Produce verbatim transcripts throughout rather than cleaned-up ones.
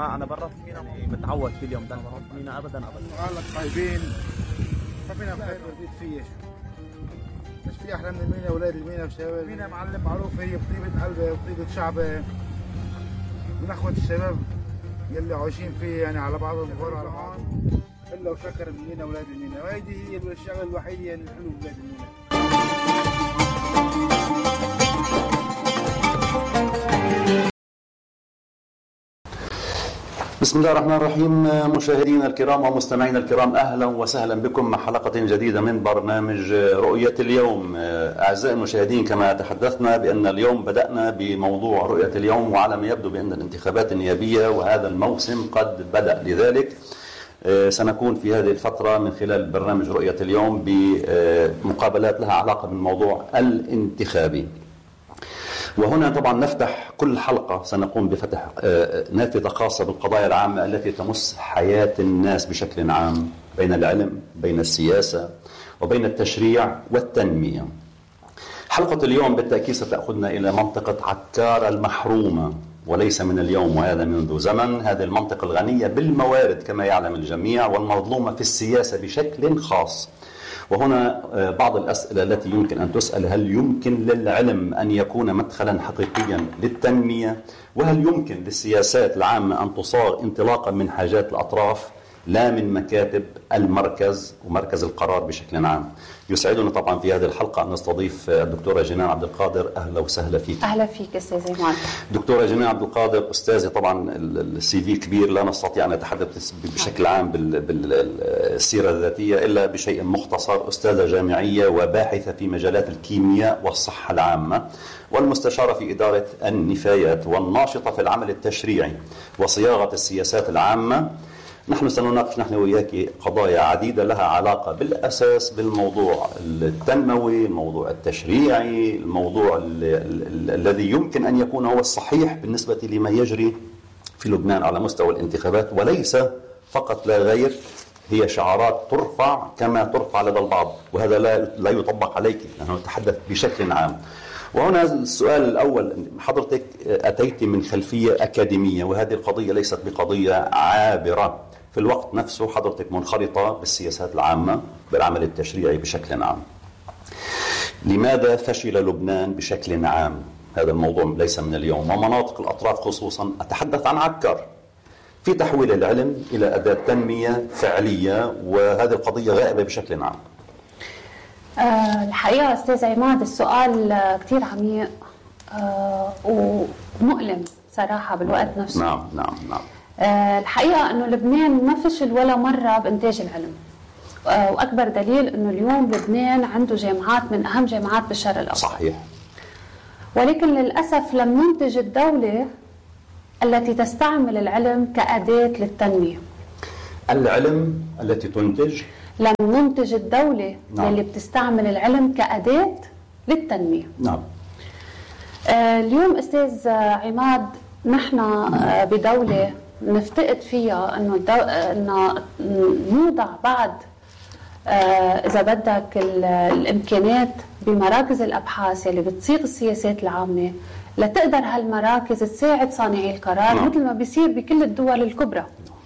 ما انا برا في مينا متعود كل يوم ده بروح مينا ابدا ابدا. قال لك طيبين ما فينا خير بزيد فيه. مش في احلى من المينا يا اولاد المينا والشباب. المينا معلم معروف هي بطيبه قلبه وبطيبه شعبه من اخوه الشباب يلي عايشين فيه يعني على بعضهم وغير على بعض الا وشكر المينا اولاد المينا، وهيدي هي الشغله الوحيده يعني الحلو بولاد المينا. بسم الله الرحمن الرحيم. مشاهدينا الكرام ومستمعينا الكرام، أهلا وسهلا بكم مع حلقة جديدة من برنامج رؤية اليوم. أعزائي المشاهدين، كما تحدثنا بأن اليوم بدأنا بموضوع رؤية اليوم، وعلى ما يبدو بأن الانتخابات النيابية وهذا الموسم قد بدأ، لذلك سنكون في هذه الفترة من خلال برنامج رؤية اليوم بمقابلات لها علاقة بالموضوع الانتخابي. وهنا طبعا نفتح كل حلقة سنقوم بفتح نافذة خاصة بالقضايا العامة التي تمس حياة الناس بشكل عام، بين العلم، بين السياسة، وبين التشريع والتنمية. حلقة اليوم بالتأكيد ستأخذنا إلى منطقة عكار المحرومة، وليس من اليوم وهذا منذ زمن. هذه المنطقة الغنية بالموارد كما يعلم الجميع، والمظلومة في السياسة بشكل خاص. وهنا بعض الأسئلة التي يمكن أن تسأل: هل يمكن للعلم أن يكون مدخلا حقيقيا للتنمية؟ وهل يمكن للسياسات العامة أن تصاغ انطلاقا من حاجات الأطراف لا من مكاتب المركز ومركز القرار بشكل عام؟ يسعدنا طبعا في هذه الحلقة أن نستضيف الدكتورة جنان عبد القادر. أهلا وسهلا فيك. أهلا فيك أستاذ إيمان. دكتورة جنان عبد القادر أستاذة، طبعا السي في كبير، لا نستطيع أن نتحدث بشكل عام بالسيرة الذاتية إلا بشيء مختصر. أستاذة جامعية وباحثة في مجالات الكيمياء والصحة العامة، والمستشارة في إدارة النفايات، والناشطة في العمل التشريعي وصياغة السياسات العامة. نحن سنناقش نحن وياك قضايا عديدة لها علاقة بالأساس بالموضوع التنموي، الموضوع التشريعي، الموضوع الذي يمكن أن يكون هو الصحيح بالنسبة لما يجري في لبنان على مستوى الانتخابات، وليس فقط لا غير هي شعارات ترفع كما ترفع لدى البعض، وهذا لا لا يطبق عليك. نحن نتحدث بشكل عام. وهنا السؤال الأول: حضرتك أتيت من خلفية أكاديمية، وهذه القضية ليست بقضية عابرة، في الوقت نفسه حضرتك منخرطة بالسياسات العامة بالعمل التشريعي بشكل عام. لماذا فشل لبنان بشكل عام؟ هذا الموضوع ليس من اليوم، ومناطق الأطراف خصوصا، أتحدث عن عكار، في تحويل العلم إلى أداة تنمية فعلية، وهذه القضية غائبة بشكل عام. أه الحقيقة أستاذ عماد السؤال كتير عميق أه ومؤلم صراحة بالوقت نفسه. نعم نعم نعم. أه الحقيقة أنه لبنان ما فشل ولا مرة بإنتاج العلم، أه وأكبر دليل أنه اليوم لبنان عنده جامعات من أهم جامعات بالشرق الأوسط. صحيح. ولكن للأسف لم ننتج الدولة التي تستعمل العلم كأداة للتنمية. العلم التي تنتج لم ننتج الدولة نعم. اللي بتستعمل العلم كأداة للتنمية. نعم. آه اليوم أستاذ عماد، نحن آه بدولة نفتقد فيها أنه الدو... أنه نوضع بعد آه إذا بدك الإمكانات بمراكز الأبحاث اللي بتصيغ السياسات العامة لتقدر هالمراكز تساعد صانعي القرار نعم. مثل ما بيصير بكل الدول الكبرى.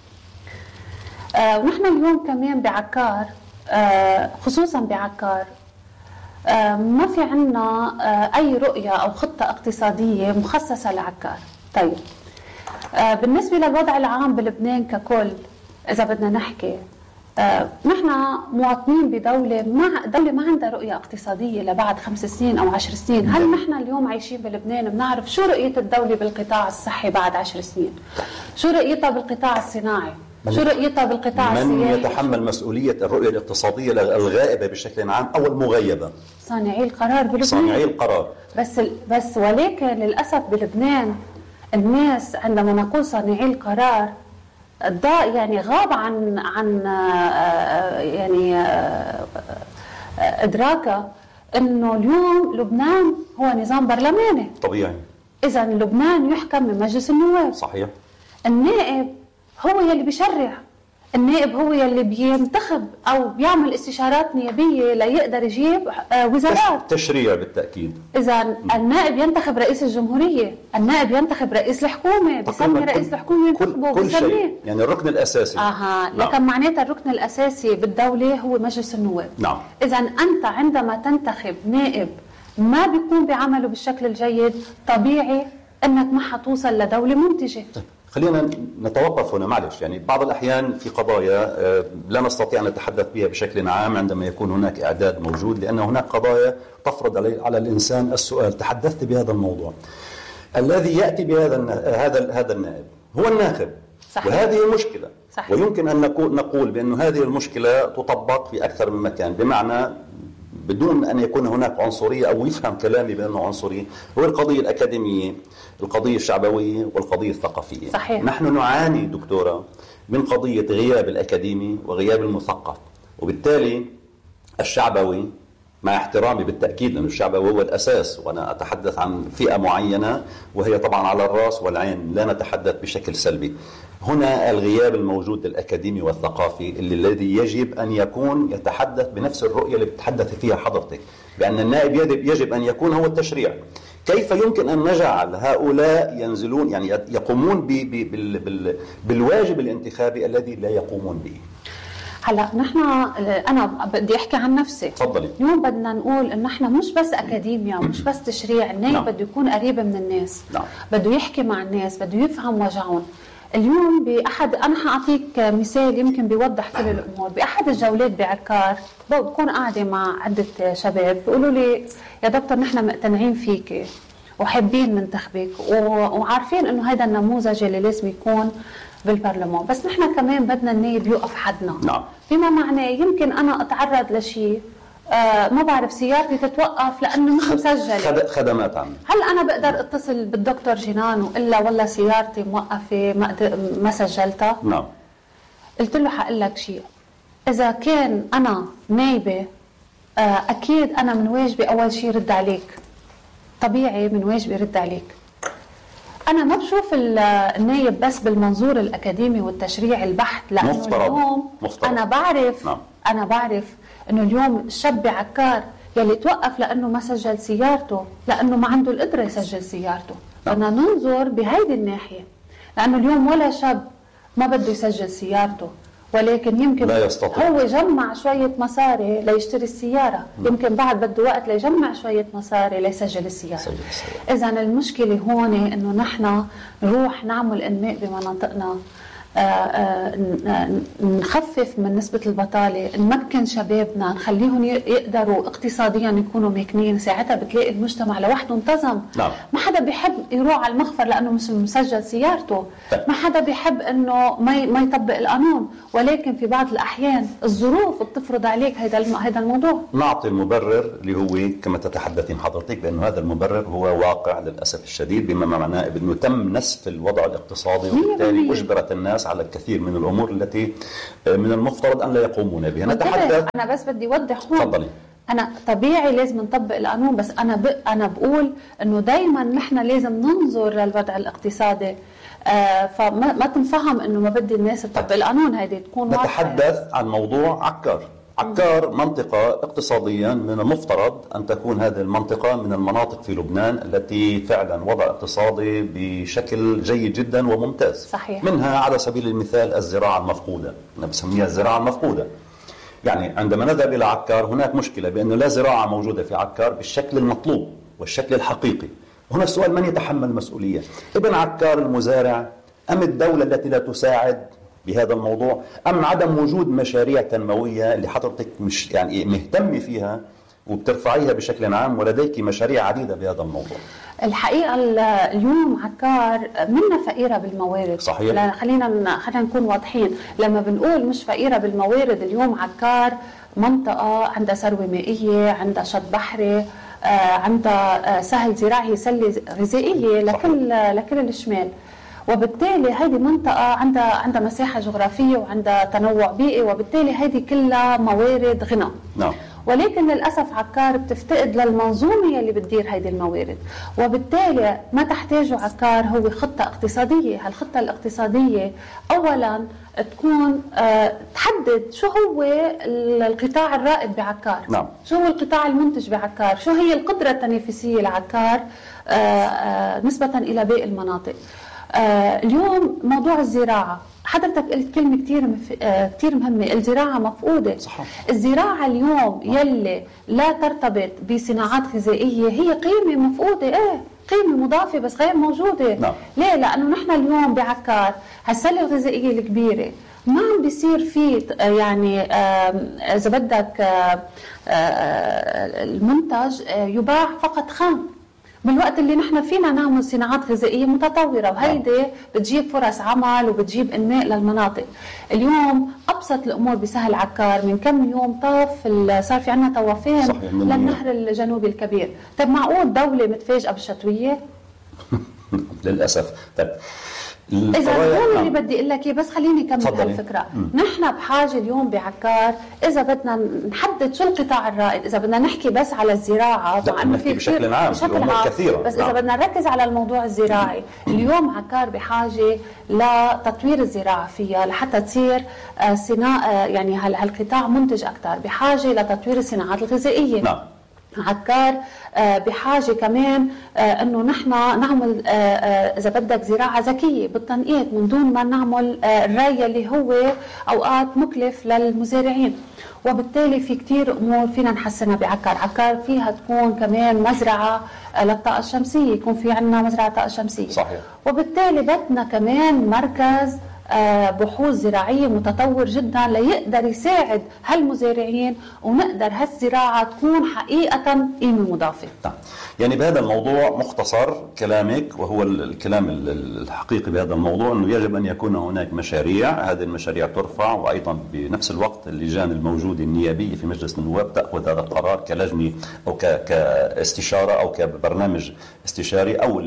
آه ونحن اليوم كمان بعكار، آه خصوصا بعكار، آه ما في عنا آه أي رؤية أو خطة اقتصادية مخصصة لعكار. طيب آه بالنسبة للوضع العام بلبنان ككل، إذا بدنا نحكي، آه نحن مواطنين بدولة مع دولة ما عندها رؤية اقتصادية لبعد خمس سنين أو عشر سنين. هل نحن اليوم عايشين بلبنان بنعرف شو رؤية الدولة بالقطاع الصحي بعد عشر سنين؟ شو رؤيتها بالقطاع الصناعي؟ شو رؤيتها بالقطاع السياحي؟ من يتحمل مسؤولية الرؤية الاقتصادية الغائبة بشكل عام أو المغيبة؟ صانعي القرار بلبنان. صانعي القرار. بس بس ولكن للأسف بلبنان الناس عندما نقول صانعي القرار الضاء يعني غاب عن عن يعني إدراكه إنه اليوم لبنان هو نظام برلماني. طبيعي. إذا لبنان يحكم من مجلس النواب. صحيح. النائب هو يلي بيشرع، النائب هو يلي بينتخب او بيعمل استشارات نيابيه ليقدر يجيب وزارات تشريع بالتاكيد. اذا النائب ينتخب رئيس الجمهوريه، النائب ينتخب رئيس الحكومه، بسمي رئيس الحكومه ينتخبه كل شيء، يعني الركن الاساسي. اها نعم. لكن معناتها الركن الاساسي بالدوله هو مجلس النواب. نعم. اذا انت عندما تنتخب نائب ما بيكون بعمله بالشكل الجيد، طبيعي انك ما حتوصل لدوله منتجه. خلينا نتوقف هنا معلش، يعني بعض الأحيان في قضايا لا نستطيع أن نتحدث بها بشكل عام عندما يكون هناك إعداد موجود، لأن هناك قضايا تفرض على الإنسان السؤال. تحدثت بهذا الموضوع، الذي يأتي بهذا هذا هذا النائب هو الناخب. صحيح. وهذه مشكلة. صحيح. ويمكن أن نقول بأن هذه المشكلة تطبق في أكثر من مكان، بمعنى بدون أن يكون هناك عنصرية أو يفهم كلامي بأنه عنصرية، هو القضية الأكاديمية، القضية الشعبوية، والقضية الثقافية. صحيح. نحن نعاني دكتورة من قضية غياب الأكاديمي وغياب المثقف، وبالتالي الشعبوي، مع احترامي بالتأكيد لأن الشعبوي هو الأساس، وأنا أتحدث عن فئة معينة وهي طبعا على الرأس والعين، لا نتحدث بشكل سلبي. هنا الغياب الموجود الأكاديمي والثقافي اللي الذي يجب أن يكون يتحدث بنفس الرؤية اللي بتحدث فيها حضرتك، بأن النائب يجب أن يكون هو التشريع. كيف يمكن أن نجعل هؤلاء ينزلون، يعني يقومون بالواجب الانتخابي الذي لا يقومون به؟ هلا نحن انا بدي احكي عن نفسي. تفضلي. اليوم بدنا نقول ان احنا مش بس اكاديميا ومش بس تشريع، النائب نعم. بده يكون قريب من الناس. نعم. بده يحكي مع الناس، بده يفهم وجعهم. اليوم باحد، انا حاعطيك مثال يمكن بيوضح كل الامور. باحد الجولات بعكار بكون قاعده مع عده شباب بيقولوا لي يا دكتور نحن مقتنعين فيك وحابين ننتخبك وعارفين انه هذا النموذج اللي لازم يكون بالبرلمان، بس نحن كمان بدنا النائب يوقف حدنا. نعم. بما معناه يمكن انا اتعرض لشيء آه ما بعرف سيارتي تتوقف لانه مش مسجله خدمات عامه، هل انا بقدر اتصل بالدكتور جنان والا والله سيارتي موقفه ما ما سجلتها؟ نعم. قلت له حقول لك شيء، اذا كان انا نايبه آه اكيد انا من واجبي اول شيء رد عليك، طبيعي من واجبي رد عليك. أنا ما بشوف النايب بس بالمنظور الأكاديمي والتشريعي البحت، لأنه مفترض. اليوم مفترض. أنا بعرف نعم. أنا بعرف إنه اليوم الشاب بعكار يلي توقف لأنه ما سجل سيارته، لأنه ما عنده القدرة يسجل سيارته. نعم. بدنا ننظر بهيدي الناحية، لأنه اليوم ولا شاب ما بده يسجل سيارته، ولكن يمكن لا يستطيع. هو جمع شوية مصاري ليشتري السيارة. م. يمكن بعد بده وقت ليجمع شوية مصاري ليسجل السيارة. إذا المشكلة هون إنه نحن نروح نعمل إنماء بمناطقنا، آآ آآ نخفف من نسبة البطالة، نمكن شبابنا، نخليهم يقدروا اقتصاديا يكونوا مكنين، ساعتها بتلاقي المجتمع لوحده انتظم. نعم. ما حدا بيحب يروح على المخفر لأنه مش مسجل سيارته، ما حدا بيحب إنه ما ما يطبق القانون، ولكن في بعض الأحيان الظروف بتفرض عليك هذا هذا الموضوع. نعطي المبرر اللي هو كما تتحدثين حضرتك بأنه هذا المبرر هو واقع للأسف الشديد، بما معناه أنه تم نسف الوضع الاقتصادي، وبالتالي أجبرت الناس على الكثير من الأمور التي من المفترض أن لا يقومون بها. نتحدث. أنا بس بدي أوضح هون. تفضلي. أنا طبيعي لازم نطبق القانون، بس أنا ب... أنا بقول إنه دايما نحن لازم ننظر للوضع الاقتصادي، آه فما ما تنفهم إنه ما بدي الناس تطبق القانون، هيدي تكون واضحة. نتحدث عن موضوع عكار. عكار منطقة اقتصاديا من المفترض أن تكون هذه المنطقة من المناطق في لبنان التي فعلا وضع اقتصادي بشكل جيد جدا وممتاز. صحيح. منها على سبيل المثال الزراعة المفقودة، أنا بسميها الزراعة المفقودة. يعني عندما نذهب إلى عكار هناك مشكلة بأنه لا زراعة موجودة في عكار بالشكل المطلوب والشكل الحقيقي. هنا السؤال: من يتحمل المسؤولية؟ ابن عكار المزارع أم الدولة التي لا تساعد بهذا الموضوع، أم عدم وجود مشاريع تنموية اللي حضرتك مش يعني مهتمة فيها وبترفعيها بشكل عام، ولديك مشاريع عديدة بهذا الموضوع؟ الحقيقة اليوم عكار منا فقيرة بالموارد. صحيح. خلينا خلينا نكون واضحين، لما بنقول مش فقيرة بالموارد، اليوم عكار منطقة عندها ثروة مائية، عندها شط بحري، عندها سهل زراعي، سلة غذائية لكل لكل الشمال، وبالتالي هذه منطقة عندها عندها مساحة جغرافية وعندها تنوع بيئي، وبالتالي هذه كلها موارد غنى. نعم. ولكن للأسف عكار بتفتقد للمنظومة اللي بتدير هيدي الموارد، وبالتالي ما تحتاجه عكار هو خطة اقتصادية. هالخطة الاقتصادية أولا تكون أه تحدد شو هو القطاع الرائد بعكار، نعم. شو هو القطاع المنتج بعكار، شو هي القدرة التنافسية لعكار أه أه نسبة إلى باقي المناطق. أه اليوم موضوع الزراعة، حضرتك قلت كلمة كتير مف... آه كتير مهمة، الزراعة مفقودة. صحيح. الزراعة اليوم يلي لا ترتبط بصناعات غذائية هي قيمة مفقودة، ايه قيمة مضافة بس غير موجودة. نعم. ليه؟ لأنه نحن اليوم بعكار هالسلة الغذائية الكبيرة ما عم بيصير في يعني إذا بدك المنتج يباع فقط خام، بالوقت اللي نحن فينا نعمل صناعات غذائية متطورة، وهيدي بتجيب فرص عمل وبتجيب إنماء للمناطق. اليوم أبسط الأمور بسهل عكار، من كم يوم طاف صار في عنا طوافين للنهر الجنوبي الكبير. طيب معقول دولة متفاجئة بالشتوية؟ للأسف. طيب إذا هون اللي بدي أقول لك بس خليني كمل هالفكرة. مم. نحن بحاجة اليوم بعكار إذا بدنا نحدد شو القطاع الرائد، إذا بدنا نحكي بس على الزراعة مع إنه في بشكل عام بشكل عام كثيرة. بس نعم. إذا بدنا نركز على الموضوع الزراعي اليوم عكار بحاجة لتطوير الزراعة فيها لحتى تصير صناعة، يعني هالقطاع منتج أكثر، بحاجة لتطوير الصناعات الغذائية. نعم. عكار بحاجة كمان أنه نحن نعمل إذا بدك زراعة ذكية بالتنقيط من دون ما نعمل الري اللي هو أوقات مكلف للمزارعين. وبالتالي في كتير أمور فينا نحسنها بعكار. عكار فيها تكون كمان مزرعة للطاقة الشمسية، يكون في عنا مزرعة طاقة شمسية. صحيح. وبالتالي بدنا كمان مركز بحوث زراعية متطور جدا ليقدر يساعد هالمزارعين ونقدر هالزراعة تكون حقيقة قيمة مضافة. نعم. يعني بهذا الموضوع مختصر كلامك وهو الكلام الحقيقي بهذا الموضوع أنه يجب أن يكون هناك مشاريع، هذه المشاريع ترفع، وأيضا بنفس الوقت اللجان الموجودة النيابية في مجلس النواب تأخذ هذا القرار كلجنة أو كاستشارة أو كبرنامج استشاري، أو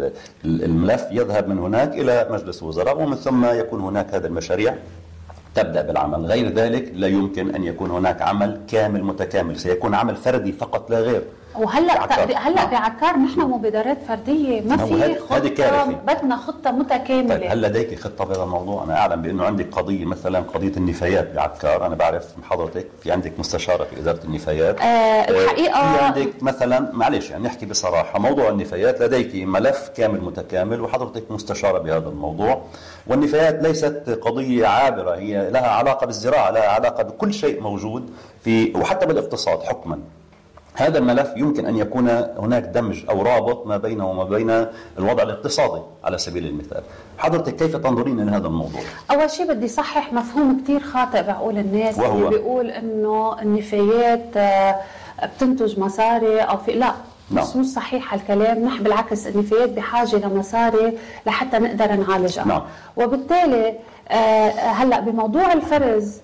الملف يذهب من هناك إلى مجلس الوزراء ومن ثم يكون هناك هذه المشاريع تبدأ بالعمل. غير ذلك لا يمكن أن يكون هناك عمل كامل متكامل، سيكون عمل فردي فقط لا غير. وهلا هلا بعكار نحن مبادرات فرديه، ما في خطه، بدنا خطه متكامله. طيب هل لديك خطه بهذا الموضوع؟ انا اعلم بانه عندك قضيه، مثلا قضيه النفايات بعكار، انا بعرف من حضرتك في عندك مستشاره في اداره النفايات. آه الحقيقه في عندك مثلا، معلش يعني نحكي بصراحه، موضوع النفايات لديك ملف كامل متكامل وحضرتك مستشاره بهذا الموضوع، والنفايات ليست قضيه عابره، هي لها علاقه بالزراعه، لها علاقه بكل شيء موجود في وحتى بالاقتصاد حكما. هذا الملف يمكن أن يكون هناك دمج أو رابط ما بينه وما بين الوضع الاقتصادي على سبيل المثال. حضرتك كيف تنظرين إلى هذا الموضوع؟ أول شيء بدي صحح مفهوم كتير خاطئ بعقول الناس اللي بيقول إنه النفايات بتنتج مصاري أو في لا. بس مش صحيح الكلام، نحن بالعكس النفايات بحاجة لمصاري لحتى نقدر نعالجها. نعم. وبالتالي هلأ بموضوع الفرز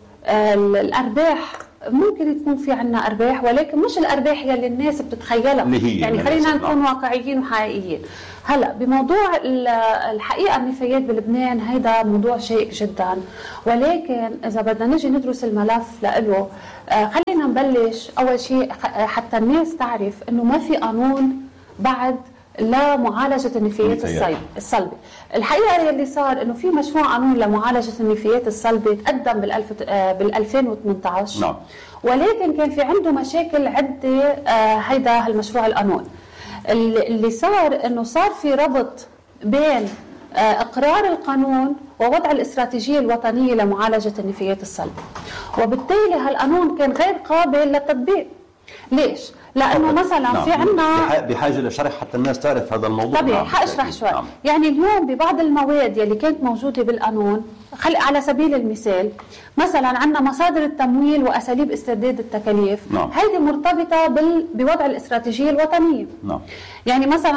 الأرباح ممكن يكون في عنا أرباح، ولكن مش الأرباح يلي الناس بتتخيلها، يعني خلينا نكون واقعيين وحقيقيين. هلا بموضوع الحقيقة النفايات بلبنان هيدا موضوع شائك جدا، ولكن إذا بدنا نجي ندرس الملف لإله خلينا نبلش أول شيء حتى الناس تعرف إنه ما في قانون بعد لمعالجة النفايات الصلبة. الحقيقة اللي صار إنه في مشروع قانون لمعالجة النفايات الصلبة تقدم بالألف بال ألفين وثمانية عشر. نعم. ولكن كان في عنده مشاكل عدة. آه هيدا هالمشروع القانون اللي صار إنه صار في ربط بين آه إقرار القانون ووضع الاستراتيجية الوطنية لمعالجة النفايات الصلبة، وبالتالي هالقانون كان غير قابل للتطبيق. ليش؟ لأنه مثلا نعم. في عنا بحاجة لشرح حتى الناس تعرف هذا الموضوع. طبيعي. حأشرح شوي. نعم. يعني اليوم ببعض المواد يلي كانت موجودة بالقانون، خلق على سبيل المثال مثلا عنا مصادر التمويل وأساليب استرداد التكاليف. نعم. هذه مرتبطة بال... بوضع الاستراتيجية الوطنية. نعم. يعني مثلا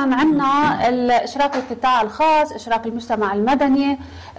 عنا إشراك القطاع الخاص، إشراك المجتمع المدني،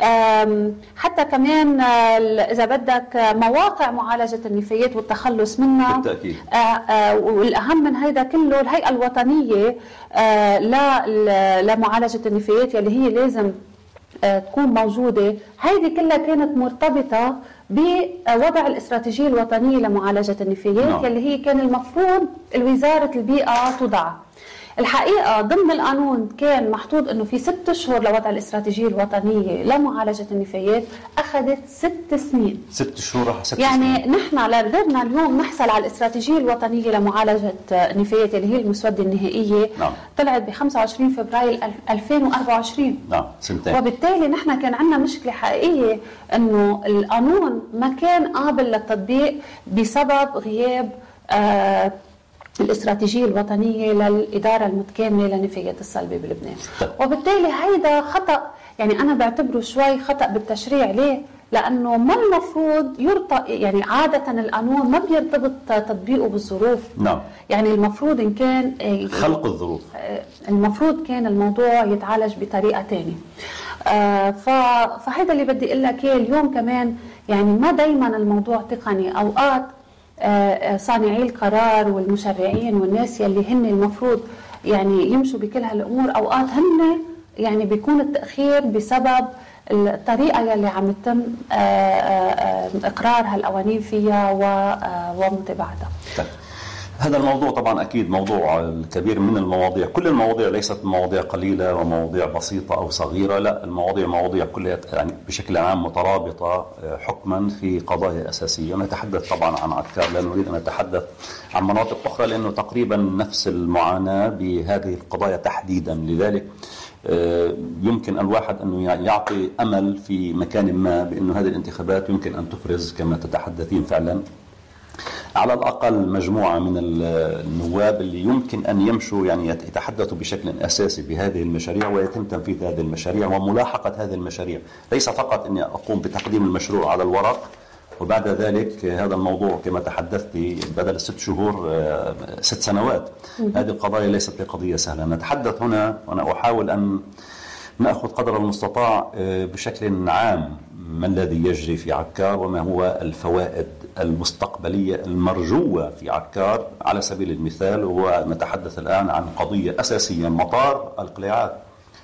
حتى كمان إذا بدك مواقع معالجة النفايات والتخلص منها. بالتأكيد. والأهم من هذا كله الهيئة الوطنية لمعالجة النفايات يلي هي لازم تكون موجودة. هيدي كلها كانت مرتبطة بوضع الاستراتيجية الوطنية لمعالجة النفايات no. يلي هي كان المفروض الوزارة البيئة تضعها. الحقيقة ضمن القانون كان محطوط انه في ست اشهر لوضع الاستراتيجية الوطنية لمعالجة النفايات، اخذت ست سنين. ست شهور ست يعني سنين. نحن قدرنا اليوم نحصل على الاستراتيجية الوطنية لمعالجة النفايات اللي هي المسودة النهائية نعم. طلعت ب خمسة وعشرين فبراير ألفين وأربعة وعشرين. نعم سنتين. وبالتالي نحن كان عندنا مشكلة حقيقية انه القانون ما كان قابل للتطبيق بسبب غياب آه الاستراتيجية الوطنية للإدارة المتكاملة للنفايات الصلبة بلبنان. وبالتالي هيدا خطأ، يعني أنا بعتبره شوي خطأ بالتشريع. ليه؟ لأنه ما المفروض يرتبط، يعني عادة القانون ما بيرتبط تطبيقه بالظروف. نعم. يعني المفروض إن كان خلق الظروف، المفروض كان الموضوع يتعالج بطريقة تانية. آه فهذا اللي بدي أقول لك اليوم كمان، يعني ما دايما الموضوع تقني. أوقات صانعي القرار والمشرعين والناس يلي هن المفروض يعني يمشوا بكل هالامور، اوقات هن يعني بيكون التاخير بسبب الطريقه يلي عم يتم اقرار هالقوانين فيها ومتابعتها. هذا الموضوع طبعا أكيد موضوع كبير من المواضيع. كل المواضيع ليست مواضيع قليلة ومواضيع بسيطة أو صغيرة، لا، المواضيع مواضيع كلها يعني بشكل عام مترابطة حكما في قضايا أساسية. نتحدث طبعا عن عكار، لا نريد أن نتحدث عن مناطق أخرى لأنه تقريبا نفس المعاناة بهذه القضايا تحديدا. لذلك يمكن الواحد أنه يعطي أمل في مكان ما بأنه هذه الانتخابات يمكن أن تفرز كما تتحدثين فعلا على الأقل مجموعة من النواب اللي يمكن أن يمشوا يعني يتحدثوا بشكل أساسي بهذه المشاريع ويتم تنفيذ هذه المشاريع وملاحقة هذه المشاريع. ليس فقط أني أقوم بتقديم المشروع على الورق وبعد ذلك هذا الموضوع كما تحدثت بدل ست شهور ست سنوات. هذه القضايا ليست بقضية سهلة. نتحدث هنا وأنا أحاول أن نأخذ قدر المستطاع بشكل عام ما الذي يجري في عكار وما هو الفوائد المستقبلية المرجوة في عكار. على سبيل المثال ونتحدث الآن عن قضية أساسية، مطار القلاعات.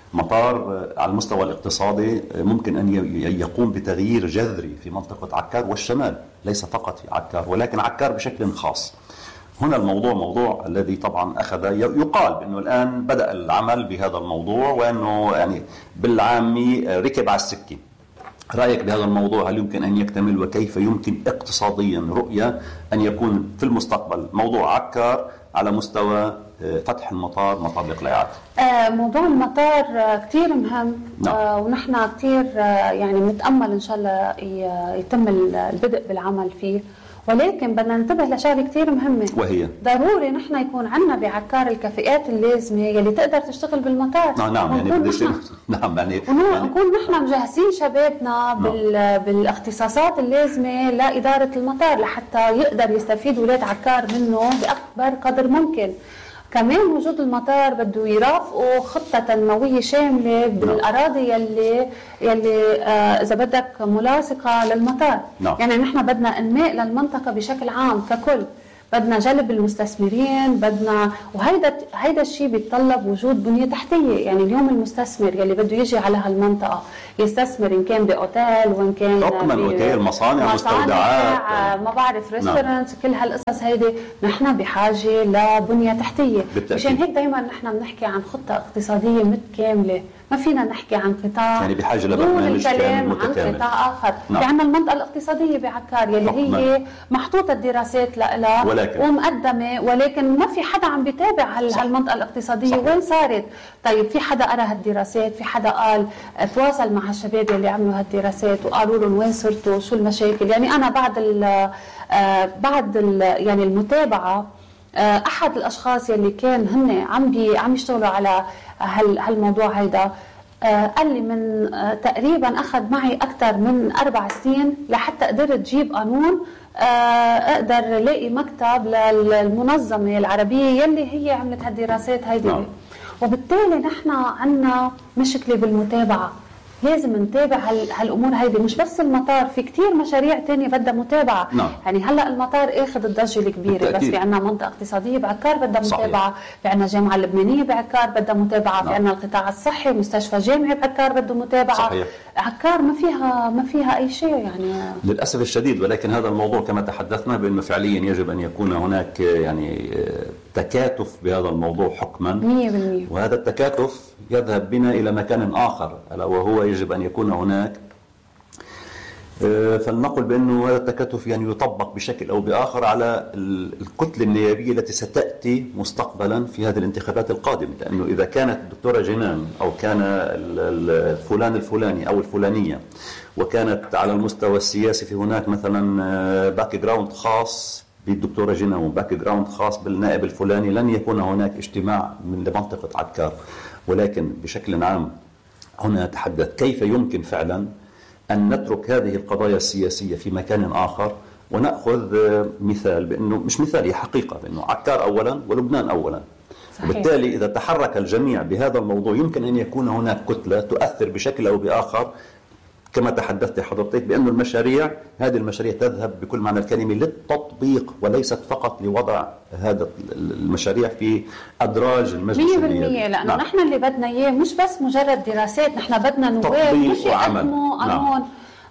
مطار على المستوى الاقتصادي ممكن أن يقوم بتغيير جذري في منطقة عكار والشمال، ليس فقط في عكار ولكن عكار بشكل خاص. هنا الموضوع موضوع الذي طبعا أخذ يقال بأنه الآن بدأ العمل بهذا الموضوع وأنه يعني بالعامي ركب على السكة. رأيك بهذا الموضوع، هل يمكن أن يكتمل وكيف يمكن اقتصاديا رؤية أن يكون في المستقبل موضوع عكار على مستوى فتح المطار مطار القلاعات؟ آه موضوع المطار كتير مهم. نعم. آه ونحن كتير آه يعني بنتأمل إن شاء الله يتم البدء بالعمل فيه، ولكن بدنا ننتبه لشغله كثير مهمه وهي ضروري نحن يكون عندنا بعكار الكفاءات اللازمه يلي تقدر تشتغل بالمطار. نعم نعم يعني بدي يصير نعم يعني ونكون نحن مجهزين شبابنا بال... بالاختصاصات اللازمه لاداره المطار لحتى يقدر يستفيد اولاد عكار منه باكبر قدر ممكن. كمان وجود المطار بده يرافقه خطة تنموية شاملة بالأراضي يلي يلي آه إذا بدك ملاصقة للمطار. نعم. يعني نحن بدنا إنماء للمنطقة بشكل عام ككل، بدنا جلب المستثمرين، بدنا وهيدا هيدا الشيء بيتطلب وجود بنية تحتية. يعني اليوم المستثمر يلي بده يجي على هالمنطقة يستثمر إن كان بأوتيل وإن كان رقم أوتيل، مصانع، مستودعات، ما بعرف ريستورانت، كل هالقصص هيدي نحن بحاجة لبنية تحتية. مشان هيك دائما نحن بنحكي عن خطة اقتصادية متكاملة، ما فينا نحكي عن قطاع يعني بحاجة لبرنامج كامل متكامل عن قطاع آخر. نعم. في عندنا المنطقة الاقتصادية بعكار يلي هي محطوطة الدراسات لها ولكن. ومقدمة، ولكن ما في حدا عم بيتابع هالمنطقة الاقتصادية. صح. وين صارت؟ طيب في حدا قرأ هالدراسات؟ في حدا قال تواصل مع الشباب اللي عملوا هالدراسات وقالوا لهم وين صرتوا شو المشاكل؟ يعني أنا بعد ال بعد ال يعني المتابعة أحد الأشخاص يلي كان هن عم بي عم يشتغلوا على هالموضوع هيدا قال لي من تقريبا أخذ معي أكثر من أربع سنين لحتى قدرت تجيب قانون أقدر لاقي مكتب للمنظمة العربية يلي هي عملت هالدراسات هيدي. وبالتالي نحن عنا مشكلة بالمتابعة. لازم نتابع هال... هالامور هيدي. مش بس المطار، في كتير مشاريع تانية بدها متابعه. نعم. يعني هلا المطار اخذ الضجه الكبيره، بس في عندنا منطقه اقتصاديه بعكار بدها متابعه، في عندنا جامعه لبنانيه بعكار بدها متابعه، نعم. في عندنا القطاع الصحي، مستشفى جامعي بعكار بده متابعه. صحيح. عكار ما فيها ما فيها اي شيء يعني للاسف الشديد. ولكن هذا الموضوع كما تحدثنا بانه فعليا يجب ان يكون هناك يعني تكاتف بهذا الموضوع حكما مية بالمية. وهذا التكاتف يذهب بنا إلى مكان آخر، ألا وهو يجب أن يكون هناك، فلنقل بأنه هذا التكاتف يعني يطبق بشكل أو بآخر على الكتلة النيابية التي ستأتي مستقبلا في هذه الانتخابات القادمة. لأنه إذا كانت الدكتورة جنان أو كان الفلان الفلاني أو الفلانية وكانت على المستوى السياسي في هناك مثلا باك جراوند خاص بالدكتورة جنان وباك جراوند خاص بالنائب الفلاني، لن يكون هناك اجتماع من منطقة عكار. ولكن بشكل عام هنا نتحدث كيف يمكن فعلا أن نترك هذه القضايا السياسية في مكان آخر ونأخذ مثال، بأنه مش مثال، هي حقيقة، بأنه عكار أولا ولبنان أولا. صحيح. وبالتالي إذا تحرك الجميع بهذا الموضوع يمكن أن يكون هناك كتلة تؤثر بشكل أو بآخر، كما تحدثت حضرتك بأن المشاريع هذه المشاريع تذهب بكل معنى الكلمة للتطبيق وليست فقط لوضع هذا المشاريع في أدراج المجلس النيابي. لأنه نعم. نحن اللي بدنا إياه مش بس مجرد دراسات، نحن بدنا نواب مش يقدموا قانون.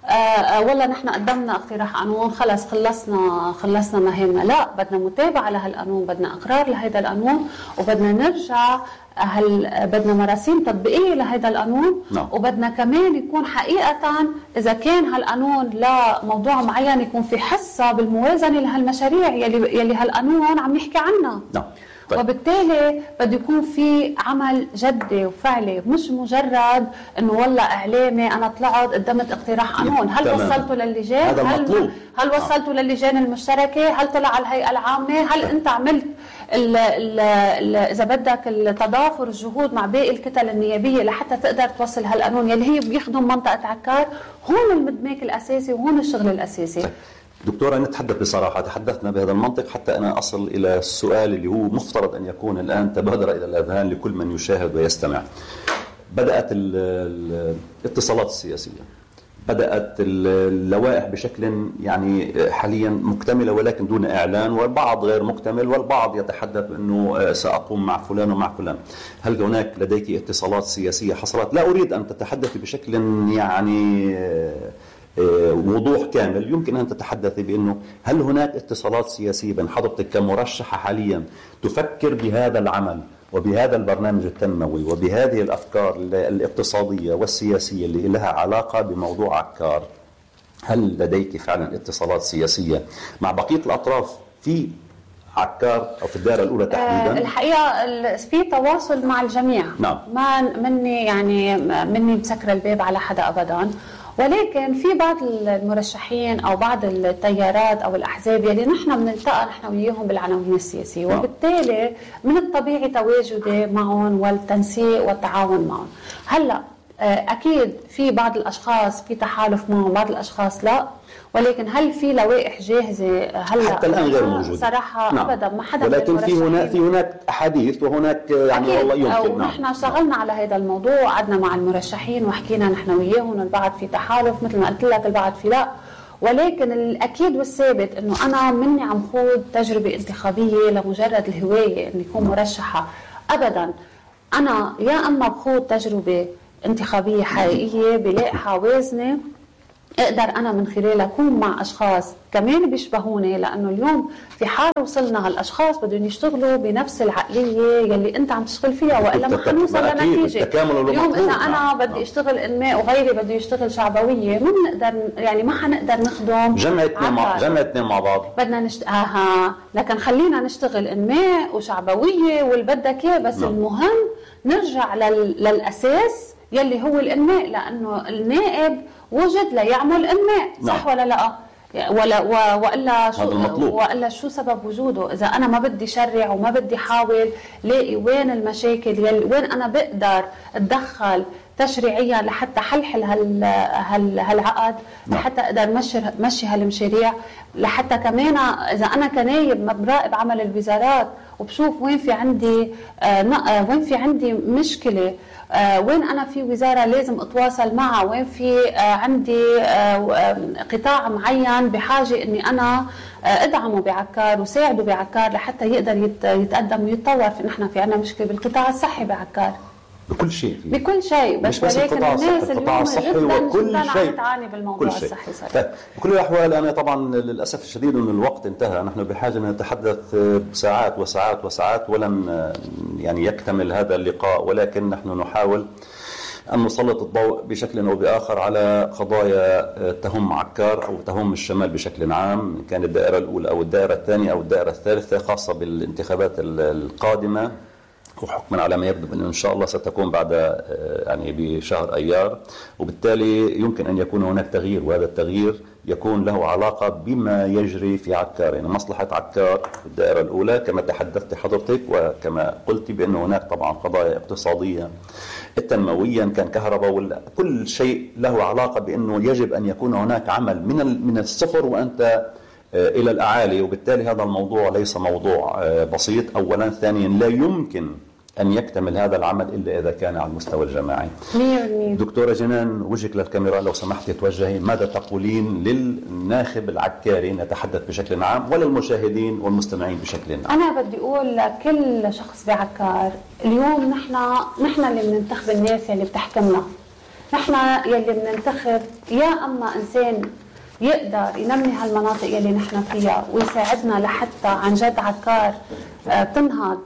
آه والله نحن قدمنا اقتراح قانون خلص خلصنا خلصنا مهمة. لا، بدنا متابعة لهالقانون، بدنا اقرار لهذا القانون، وبدنا نرجع هل بدنا مراسيم تطبيقية لهذا القانون. no. وبدنا كمان يكون حقيقة إذا كان هالقانون لموضوع معين يكون في حصة بالموازنة لهالمشاريع يلي يلي هالقانون عم يحكي عنها. no. طيب. وبالتالي بده يكون في عمل جدي وفعلي، مش مجرد انه والله اعلامي انا طلعت قدمت اقتراح قانون. هل تمام. وصلته للجان؟ هذا هل هل وصلته آه. للجان المشتركه؟ هل طلع على الهيئه العامه؟ هل طيب. انت عملت ال ال ال اذا بدك التضافر الجهود مع باقي الكتل النيابيه لحتى تقدر توصل هالقانون يلي هي بيخدم منطقه عكار؟ هون المدماج الاساسي وهون الشغل الاساسي. طيب. دكتورة، نتحدث بصراحة، تحدثنا بهذا المنطق حتى أنا أصل إلى السؤال اللي هو مفترض أن يكون الآن تبادر إلى الأذهان لكل من يشاهد ويستمع. بدأت الاتصالات السياسية، بدأت اللوائح بشكل يعني حاليا مكتملة ولكن دون إعلان، والبعض غير مكتمل، والبعض يتحدث أنه سأقوم مع فلان ومع فلان. هل هناك لديك اتصالات سياسية حصلت؟ لا أريد أن تتحدث بشكل يعني وضوح كامل، يمكن أن تتحدثي بأنه هل هناك اتصالات سياسية بين حضرتك كمرشحة حاليا تفكر بهذا العمل وبهذا البرنامج التنموي وبهذه الأفكار الاقتصادية والسياسية اللي لها علاقة بموضوع عكار؟ هل لديك فعلا اتصالات سياسية مع بقية الأطراف في عكار أو في الدائرة الأولى تحديدا؟ أه الحقيقة في تواصل مع الجميع. نعم. ما مني يعني مني مسكر الباب على حدا أبدا، ولكن في بعض المرشحين او بعض التيارات او الاحزاب يلي نحن بنلتقى نحن وياهم بالعناوين السياسيه، وبالتالي من الطبيعي تواجدي معهم والتنسيق والتعاون معهم. هلا اكيد في بعض الاشخاص في تحالف معهم، بعض الاشخاص لا، ولكن هل في لوائح جاهزه هلا؟ حتى الان غير موجوده صراحه. نعم. ابدا ما حدا، ولكن في هناك في هناك احاديث وهناك يعني والله يمكن. نحن نعم. اشتغلنا على هذا الموضوع، قعدنا مع المرشحين وحكينا نحن وياهم، البعض في تحالف مثل ما قلت لك، البعض في لا، ولكن الاكيد والثابت انه انا مني عم خوض تجربه انتخابيه لمجرد الهوايه اني اكون مرشحه. ابدا، انا يا اما بخوض تجربه انتخابيه حقيقيه بلائحه وازنه اقدر انا من خلالها اكون مع اشخاص كمان بيشبهوني، لانه اليوم في حال وصلنا هالاشخاص بدهم يشتغلوا بنفس العقليه يلي انت عم تشتغل فيها، والا ما حنوصل لنتيجه. اليوم اذا انا بدي اشتغل انماء وغيري بده يشتغل شعبويه، ما بنقدر يعني ما حنقدر نخدم جمعتنا مع جمعتنا مع بعض. بدنا نشت اها لكن خلينا نشتغل انماء وشعبويه واللي بدك اياه، بس نعم. المهم نرجع لل... للاساس يلي هو الانماء، لانه النائب وجد ليعمل انماء، صح نعم. ولا لا؟ ولا والا شو والا شو سبب وجوده؟ اذا انا ما بدي شرع وما بدي حاول لاقي وين المشاكل يلي وين انا بقدر اتدخل تشريعيا لحتى حلحل هال هال هالعقد، لحتى اقدر مشي مشي هالمشاريع، لحتى كمان اذا انا كنايب براقب عمل الوزارات وبشوف وين في عندي آه وين في عندي مشكله، آه وين انا في وزاره لازم اتواصل معها، وين في آه عندي آه قطاع معين بحاجه اني انا آه ادعمه بعكار وساعده بعكار لحتى يقدر يتقدم ويتطور. في نحن في عندنا مشكله بالقطاع الصحي بعكار بكل شيء فيه. بكل شيء، بس ولكن الناس القطاع الصحي وكل شيء تعاني بالموضوع الصحي. طيب بكل الاحوال انا طبعا للاسف الشديد ان الوقت انتهى، نحن بحاجه ان نتحدث ساعات وساعات وساعات ولن يعني يكتمل هذا اللقاء، ولكن نحن نحاول أن نسلط الضوء بشكل أو بآخر على قضايا تهم عكار أو تهم الشمال بشكل عام، كان الدائرة الأولى أو الدائرة الثانية أو الدائرة الثالثة، خاصة بالانتخابات القادمة، وحكما على ما يبدو أن إن شاء الله ستكون بعد يعني بشهر أيار، وبالتالي يمكن أن يكون هناك تغيير، وهذا التغيير يكون له علاقة بما يجري في عكار، يعني مصلحة عكار في الدائرة الأولى كما تحدثت حضرتك، وكما قلت بأن هناك طبعا قضايا اقتصادية التنمويا كان كهرباء ولا كل شيء له علاقة بأنه يجب أن يكون هناك عمل من من الصفر وأنت إلى الأعالي، وبالتالي هذا الموضوع ليس موضوع بسيط أولا. ثانيا لا يمكن أن يكتمل هذا العمل إلا إذا كان على المستوى الجماعي. دكتورة جنان وجهك للكاميرا لو سمحتي توجهي، ماذا تقولين للناخب العكاري نتحدث بشكل عام وللمشاهدين والمستمعين بشكل عام؟ أنا بدي أقول لكل شخص بعكار اليوم نحن نحن اللي بننتخب الناس اللي بتحكمنا، نحن يلي بننتخب يا أما إنسان يقدر ينمي هالمناطق يلي نحن فيها ويساعدنا لحتى عن جد عكار تنهض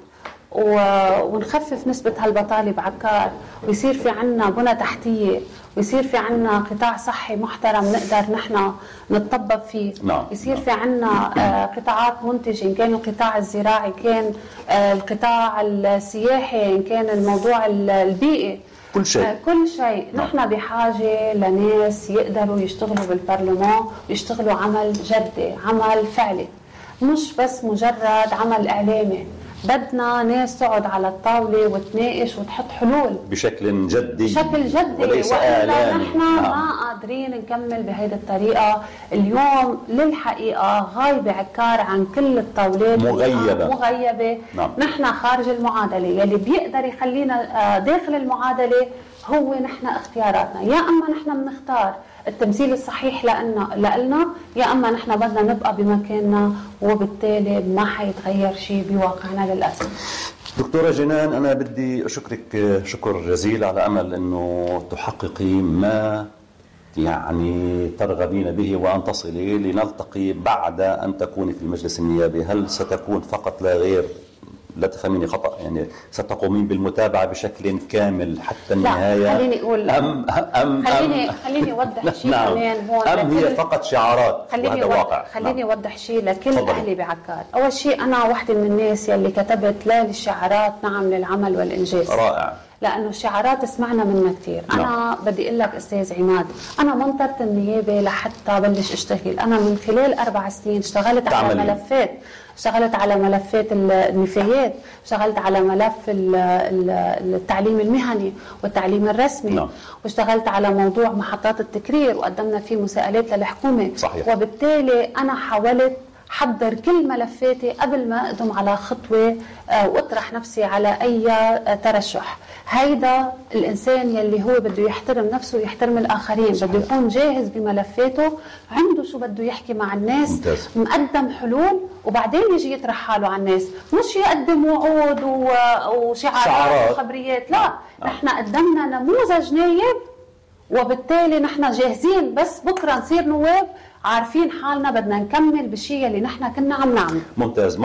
ونخفف نسبة هالبطالة بعكار، ويصير في عنا بنى تحتية، ويصير في عنا قطاع صحي محترم نقدر نحن نتطبب فيه، نعم. يصير في عنا قطاعات منتجة، إن كان القطاع الزراعي، كان القطاع السياحي، إن كان الموضوع البيئي، كل شيء كل شيء. نعم. نحن بحاجة لناس يقدروا يشتغلوا بالبرلمان ويشتغلوا عمل جدي، عمل فعلي، مش بس مجرد عمل إعلامي. بدنا ناس تقعد على الطاولة وتناقش وتحط حلول بشكل جدي بشكل جدي وليس وإلا نحن نعم. ما قادرين نكمل بهيدي الطريقة. اليوم للحقيقة غايبة عكار عن كل الطاولات، مغيبة مغيبة نعم. نحن خارج المعادلة، يلي بيقدر يخلينا داخل المعادلة هو نحن اختياراتنا، يا أما نحن بنختار التمثيل الصحيح لنا لنا، يا اما نحن بدنا نبقى بمكاننا، وبالتالي ما حيتغير شيء بواقعنا للاسف. دكتورة جنان أنا بدي أشكرك شكر جزيل على أمل أنه تحققي ما يعني ترغبين به وأن تصلي لنلتقي بعد أن تكوني في المجلس النيابي. هل ستكون فقط لا غير، لا تفهميني خطأ، يعني ستقومين بالمتابعة بشكل كامل حتى النهاية؟ لا خليني أقول أم أم خليني أم خليني أوضح شيء نعم. كمان هون، أم هي فقط شعارات وهذا واقع؟ خليني أوضح نعم. شيء لكل فضل. أهلي بعكار. أول شيء أنا واحدة من الناس يلي كتبت لا للشعارات نعم للعمل والإنجاز. رائع. لأنه الشعارات سمعنا منها كثير. أنا نعم. بدي أقول لك أستاذ عماد، أنا منطرت النيابة لحتى بلش أشتغل. أنا من خلال أربع سنين اشتغلت تعملين. على ملفات، اشتغلت على ملفات النفايات، اشتغلت على ملف التعليم المهني والتعليم الرسمي نعم. واشتغلت على موضوع محطات التكرير وقدمنا فيه مساءلات للحكومة. صحيح. وبالتالي أنا حاولت حضر كل ملفاتي قبل ما أقدم على خطوة وأطرح نفسي على أي ترشح. هيدا الإنسان يلي هو بده يحترم نفسه ويحترم الآخرين، بده يكون جاهز بملفاته، عنده شو بده يحكي مع الناس، ممتاز. مقدم حلول، وبعدين يجي يطرح حاله على الناس، مش يقدم وعود وشعارات وخبريات. لا آه. نحن قدمنا نموذج نايب، وبالتالي نحن جاهزين، بس بكرة نصير نواب عارفين حالنا بدنا نكمل بالشيء اللي نحن كنا عم نعمل. ممتاز.